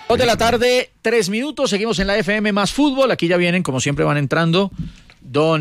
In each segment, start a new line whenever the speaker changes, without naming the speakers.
2 de la tarde, 3 minutos, seguimos en la FM más fútbol, aquí ya vienen, como siempre van entrando, don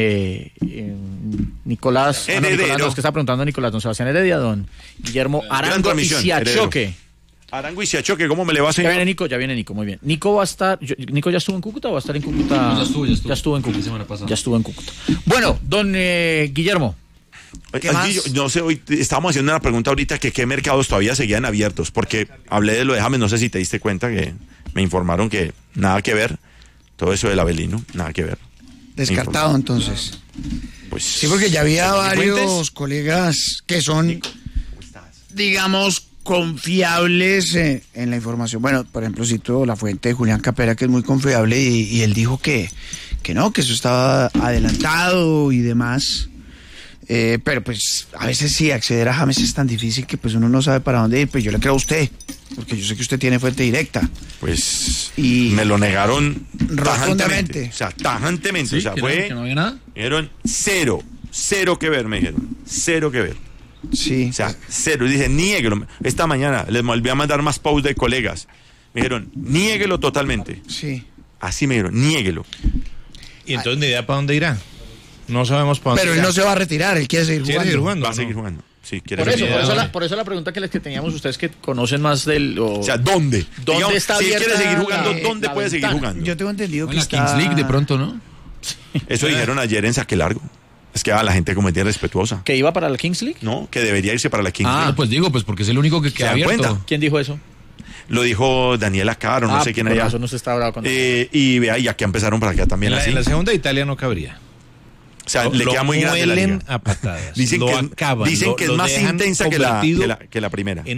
Nicolás, Nicolás, que está preguntando Nicolás, don Sebastián Heredia, don Guillermo Arango y Siachoque.
Arango y Siachoque, ¿cómo me le va, señor?
Ya viene Nico, muy bien. Nico va a estar, ¿Nico ya estuvo en Cúcuta o va a estar en Cúcuta?
No, ya estuvo
en Cúcuta.
La semana pasada.
Ya estuvo en Cúcuta. Bueno, don Guillermo.
¿Qué más? No sé, hoy estábamos haciendo una pregunta ahorita que qué mercados todavía seguían abiertos, porque hablé de lo de James, no sé si te diste cuenta que me informaron que nada que ver, todo eso del Avelino, nada que ver.
Descartado entonces.
Pues
sí, porque ya había varios colegas que son, digamos, confiables en la información. Bueno, por ejemplo, cito la fuente de Julián Capera, que es muy confiable, y él dijo que no, que eso estaba adelantado y demás. Pero pues a veces sí, acceder a James es tan difícil que pues uno no sabe para dónde ir. Pues yo le creo a usted, porque yo sé que usted tiene fuente directa.
Pues y me lo negaron
tajantemente.
O sea, tajantemente.
¿Sí?
O sea, fue.
¿Que no había nada?
Me dijeron cero que ver, me dijeron. Cero que ver.
Sí.
O sea, cero. Y dije, niéguelo. Esta mañana les volví a mandar más posts de colegas. Me dijeron, niéguelo totalmente.
Sí.
Así me dijeron, niéguelo.
¿Y entonces ni idea para dónde irá? No sabemos para dónde
irá. Pero él no se va a retirar, él quiere seguir jugando.
Va a seguir jugando. Sí,
por eso la pregunta que teníamos ustedes que conocen más del...
O sea, ¿dónde?
¿Dónde está abierta?
Si él quiere seguir jugando, ¿dónde puede seguir jugando?
Yo tengo entendido que
la Kings League de pronto, ¿no?
Eso dijeron ayer en Saque Largo. Es que la gente como es respetuosa.
¿Que iba para la Kings League?
No, que debería irse para la Kings League.
Pues digo, pues porque es el único que queda abierto.
Cuenta?
¿Quién dijo eso?
Lo dijo Daniela Caro, no sé quién allá.
Eso no se está bravo con
y vea, y aquí empezaron para acá también así.
En la segunda de Italia no cabría.
O sea, le queda muy grande la liga.
A patadas.
Dicen que es más intensa que la primera.